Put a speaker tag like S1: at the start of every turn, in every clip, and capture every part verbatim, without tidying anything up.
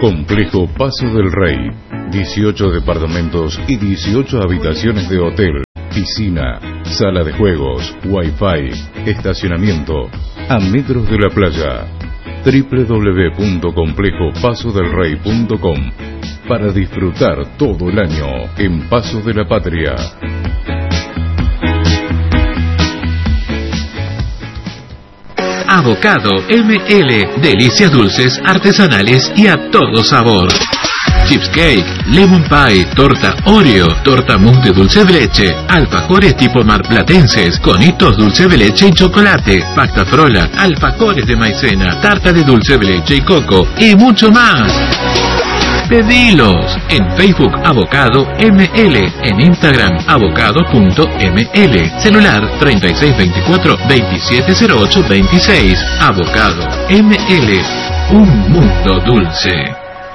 S1: Complejo Paso del Rey. dieciocho departamentos y dieciocho habitaciones de hotel, piscina, sala de juegos, wifi, estacionamiento, a metros de la playa. doble u doble u doble u punto complejo paso del rey punto com para disfrutar todo el año en Paso de la Patria.
S2: Avocado M L, delicias dulces, artesanales y a todo sabor. Chips cake, lemon pie, torta Oreo, torta mousse de dulce de leche, alfajores tipo marplatenses, conitos dulce de leche y chocolate, pasta frola, alfajores de maicena, tarta de dulce de leche y coco y mucho más. Pedilos en Facebook Avocado M L, en Instagram avocado punto m l, celular treinta y seis veinticuatro veintisiete cero ocho veintiséis. Avocado M L, un mundo dulce.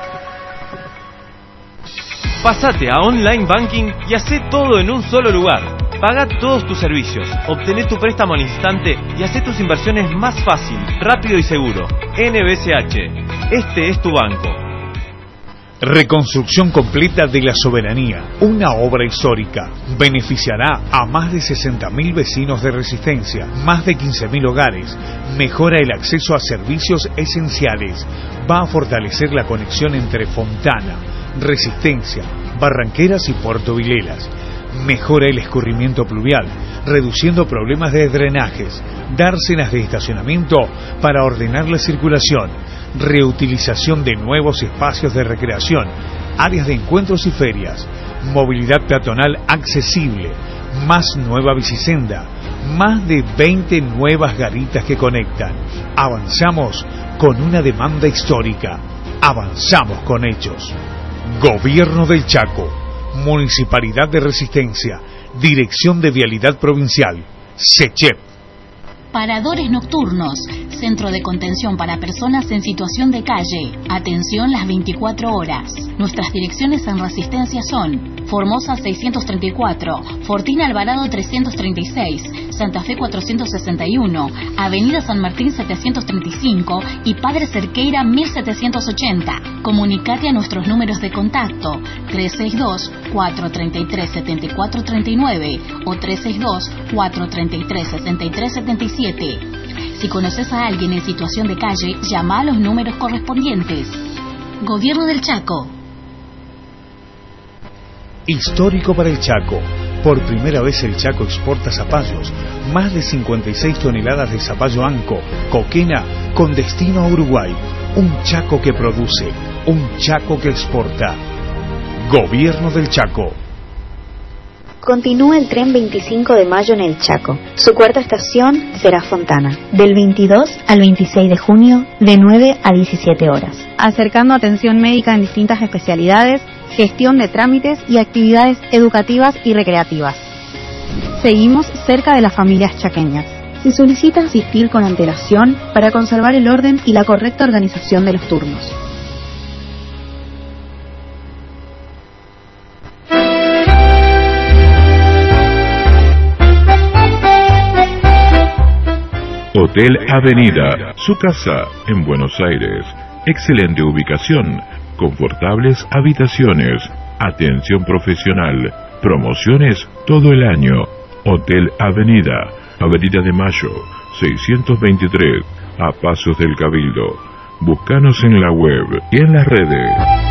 S3: Pásate a Online Banking y hacé todo en un solo lugar. Paga todos tus servicios, obtené tu préstamo al instante y hacé tus inversiones más fácil, rápido y seguro. N B C H, este es tu banco.
S4: Reconstrucción completa de la Soberanía, una obra histórica. Beneficiará a más de sesenta mil vecinos de Resistencia, más de quince mil hogares. Mejora el acceso a servicios esenciales. Va a fortalecer la conexión entre Fontana, Resistencia, Barranqueras y Puerto Vilelas. Mejora el escurrimiento pluvial, reduciendo problemas de drenajes. Dársenas de estacionamiento para ordenar la circulación. Reutilización de nuevos espacios de recreación, áreas de encuentros y ferias, movilidad peatonal accesible, más nueva bicisenda, más de veinte nuevas garitas que conectan. Avanzamos con una demanda histórica, avanzamos con hechos. Gobierno del Chaco, Municipalidad de Resistencia, Dirección de Vialidad Provincial, SECHEP.
S5: Paradores nocturnos, centro de contención para personas en situación de calle. Atención las veinticuatro horas. Nuestras direcciones en Resistencia son Formosa seiscientos treinta y cuatro, Fortina Alvarado trescientos treinta y seis, Santa Fe cuatrocientos sesenta y uno, Avenida San Martín setecientos treinta y cinco y Padre Cerqueira mil setecientos ochenta. Comunicate a nuestros números de contacto tres seis dos, cuatro tres tres, siete cuatro tres nueve o tres seis dos, cuatro tres tres, seis tres siete siete. Si conoces a alguien en situación de calle, llama a los números correspondientes. Gobierno del Chaco.
S4: Histórico para el Chaco. Por primera vez el Chaco exporta zapallos. Más de cincuenta y seis toneladas de zapallo anco, coquena, con destino a Uruguay. Un Chaco que produce, un Chaco que exporta. Gobierno del Chaco.
S6: Continúa el tren veinticinco de mayo en el Chaco. Su cuarta estación será Fontana. Del veintidós al veintiséis de junio, de nueve a diecisiete horas.
S7: Acercando atención médica en distintas especialidades, gestión de trámites y actividades educativas y recreativas. Seguimos cerca de las familias chaqueñas.
S6: Se solicita asistir con antelación para conservar el orden y la correcta organización de los turnos.
S1: Hotel Avenida, su casa en Buenos Aires. Excelente ubicación, confortables habitaciones, atención profesional, promociones todo el año. Hotel Avenida, Avenida de Mayo, seiscientos veintitrés, a pasos del Cabildo. Búscanos en la web y en las redes.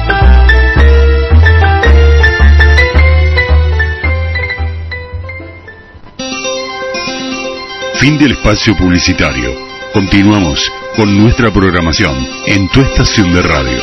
S8: Fin del espacio publicitario. Continuamos con nuestra programación en tu estación de radio.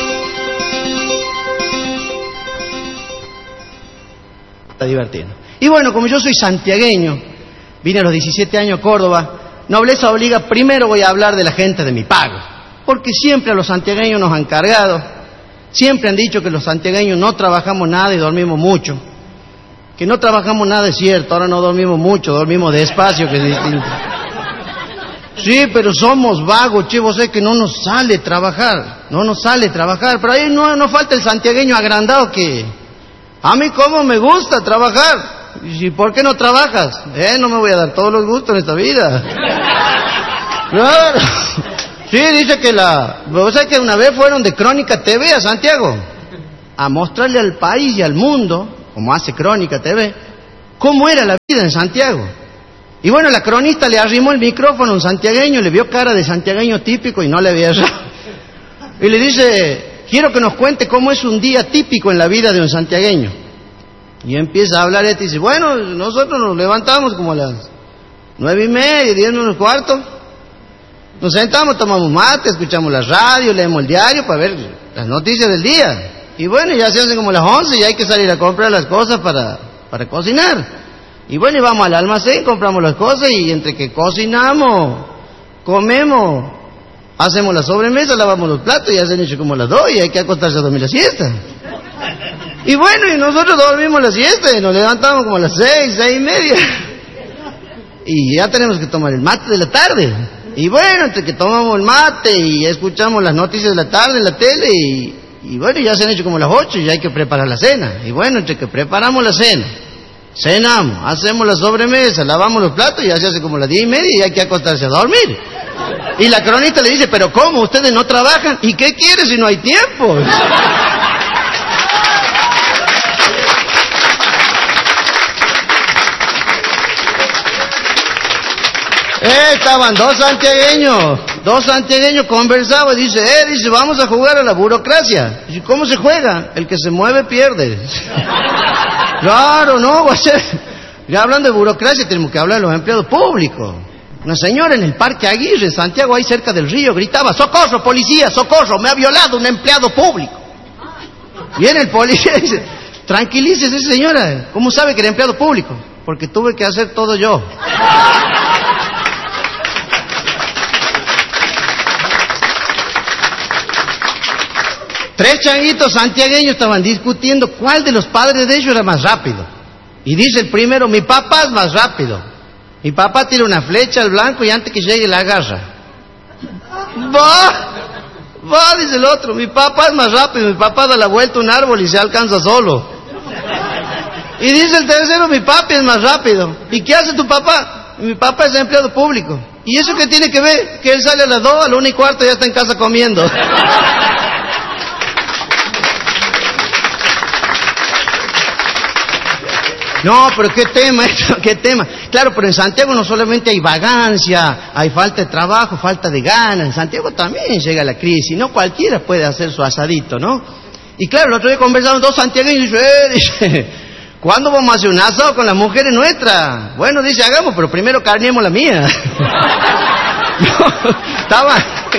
S9: Está divirtiendo. Y bueno, como yo soy santiagueño, vine a los diecisiete años a Córdoba, nobleza obliga, primero voy a hablar de la gente de mi pago. Porque siempre a los santiagueños nos han cargado, siempre han dicho que los santiagueños no trabajamos nada y dormimos mucho. Que no trabajamos nada es cierto, ahora no dormimos mucho, dormimos despacio, que es distinto. Sí, pero somos vagos, che, vos sabés que no nos sale trabajar, no nos sale trabajar, pero ahí no, no falta el santiagueño agrandado que... A mí cómo me gusta trabajar, ¿y por qué no trabajas? Eh, no me voy a dar todos los gustos en esta vida. Claro, Sí, dice que la... ¿Vos sabés que una vez fueron de Crónica T V a Santiago? A mostrarle al país y al mundo, como hace Crónica T V, cómo era la vida en Santiago. Y bueno, la cronista le arrimó el micrófono a un santiagueño, le vio cara de santiagueño típico y no le había errado. Y le dice, quiero que nos cuente cómo es un día típico en la vida de un santiagueño. Y empieza a hablar este y dice, bueno, nosotros nos levantamos como a las nueve y media, diez menos cuarto. Nos sentamos, tomamos mate, escuchamos la radio, leemos el diario para ver las noticias del día. Y bueno, ya se hacen como las once y hay que salir a comprar las cosas para, para cocinar. Y bueno, y vamos al almacén, compramos las cosas y entre que cocinamos, comemos, hacemos la sobremesa, lavamos los platos y ya se han hecho como las dos y hay que acostarse a dormir la siesta. Y bueno, y nosotros dormimos la siesta y nos levantamos como a las seis, seis y media. Y ya tenemos que tomar el mate de la tarde. Y bueno, entre que tomamos el mate y escuchamos las noticias de la tarde en la tele y, y bueno, ya se han hecho como las ocho y ya hay que preparar la cena. Y bueno, entre que preparamos la cena, cenamos, hacemos la sobremesa, lavamos los platos y ya se hace como las diez y media y hay que acostarse a dormir. Y la cronista le dice, pero ¿cómo? ¿Ustedes no trabajan? ¿Y qué quiere si no hay tiempo? Eh, estaban dos santiagueños, dos santiagueños conversaban, dice, eh, dice, vamos a jugar a la burocracia. Dice, ¿cómo se juega? El que se mueve pierde. Claro, no, va a ser. Ya hablando de burocracia tenemos que hablar de los empleados públicos. Una señora en el Parque Aguirre, en Santiago, ahí cerca del río, gritaba, socorro, policía, socorro, me ha violado un empleado público. Viene el policía y dice, tranquilícese señora, ¿cómo sabe que era empleado público? Porque tuve que hacer todo yo. Tres changuitos santiagueños estaban discutiendo cuál de los padres de ellos era más rápido. Y dice el primero, mi papá es más rápido. Mi papá tira una flecha al blanco y antes que llegue la agarra. Va, va, dice el otro, mi papá es más rápido. Mi papá da la vuelta a un árbol y se alcanza solo. Y dice el tercero, mi papi es más rápido. ¿Y qué hace tu papá? Mi papá es empleado público. ¿Y eso qué tiene que ver? Que él sale a las dos, a la una y cuarto y ya está en casa comiendo. No, pero qué tema esto, qué tema. Claro, pero en Santiago no solamente hay vagancia, hay falta de trabajo, falta de ganas. En Santiago también llega la crisis, no cualquiera puede hacer su asadito, ¿no? Y claro, el otro día conversaron dos santiagueños y dice, eh, dice, ¿cuándo vamos a hacer un asado con las mujeres nuestras? Bueno, dice, hagamos, pero primero carneemos la mía. No, estaba...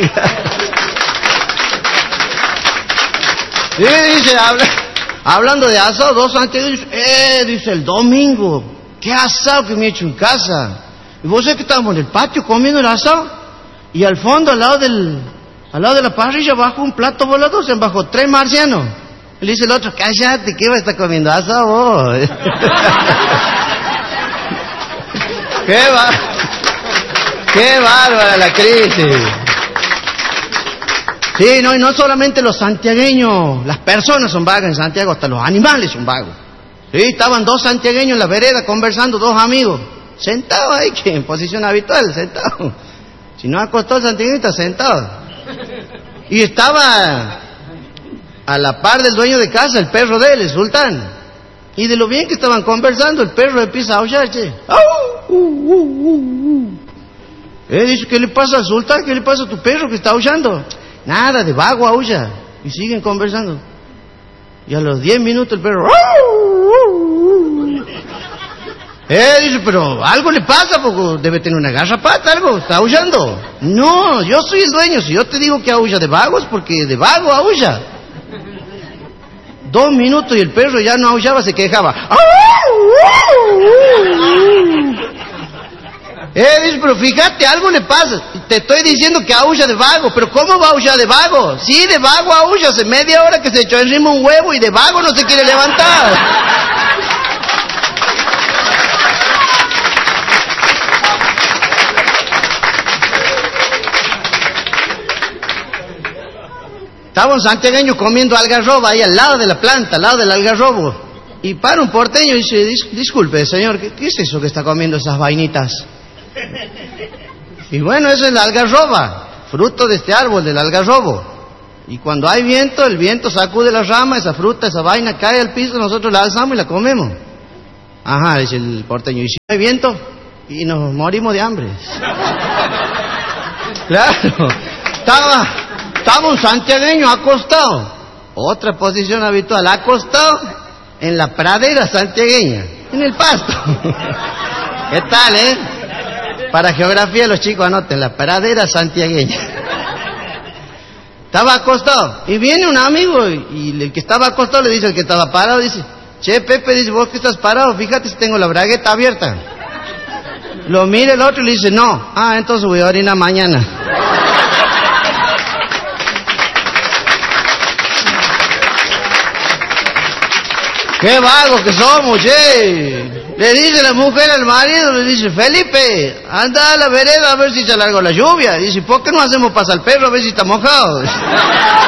S9: Sí, dice, habla... Hablando de asado, dos santiagueños, eh, dice, el domingo, qué asado que me he hecho en casa. Y vos sabés que estábamos en el patio comiendo el asado, y al fondo, al lado del, al lado de la parrilla, bajo un plato volador, se bajó tres marcianos. Y le dice el otro, cállate, ¿qué va a estar comiendo asado vos? qué va, qué bárbara la crisis. Sí, no, y no solamente los santiagueños, las personas son vagas en Santiago, hasta los animales son vagos. Sí, estaban dos santiagueños en la vereda conversando, dos amigos, sentados ahí, que en posición habitual, sentados. Si no acostó el santiagueño, está sentado. Y estaba a la par del dueño de casa, el perro de él, el sultán. Y de lo bien que estaban conversando, el perro empieza a aullar, che. ¡Au! Uh, uh, uh, uh. Eh, dice, ¿qué le pasa al sultán? ¿Qué le pasa a tu perro que está aullando? Nada, de vago aulla. Y siguen conversando. Y a los diez minutos el perro... Eh, dice, pero algo le pasa, porque debe tener una garrapata, algo, está aullando. No, yo soy el dueño, si yo te digo que aulla de vago es porque de vago aulla. Dos minutos y el perro ya no aullaba, se quejaba. Eh, dice, pero fíjate, algo le pasa. Te estoy diciendo que aulla de vago, pero ¿cómo va a aullar de vago? Sí, de vago aulla, hace media hora que se echó encima un huevo y de vago no se quiere levantar. Estaba un santiagueño comiendo algarroba ahí al lado de la planta, al lado del algarrobo. Y para un porteño y dice, Dis disculpe señor, ¿qué, ¿qué es eso que está comiendo esas vainitas? Y bueno, eso es la algarroba. fruto de este árbol, del algarrobo. Y cuando hay viento, el viento sacude la rama, esa fruta, esa vaina cae al piso, nosotros la alzamos y la comemos. Ajá, dice el porteño, ¿y si no hay viento? Y nos morimos de hambre. Claro, estaba, estaba un santiagueño acostado, otra posición habitual, acostado en la pradera santiagueña, en el pasto. ¿Qué tal, eh? Para geografía los chicos anoten, la pradera santiagueña. Estaba acostado, y viene un amigo, y el que estaba acostado le dice al que estaba parado, dice, che, Pepe, dice, vos que estás parado, fíjate si tengo la bragueta abierta. Lo mira el otro y le dice, no. Ah, entonces voy a orinar mañana. ¡Qué vagos que somos, che! Le dice la mujer al marido, le dice, Felipe, anda a la vereda a ver si se alargó la lluvia. Dice, ¿por qué no hacemos pasar al perro a ver si está mojado?